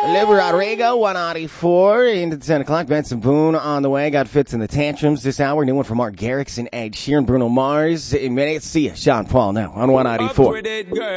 Olivia Rodrigo, 194 into 10 o'clock. Benson Boone on the way. Got Fits in the Tantrums this hour. New one from Mark Garrix and Ed Sheeran, Bruno Mars. In minutes, see ya. Sean Paul now on 194.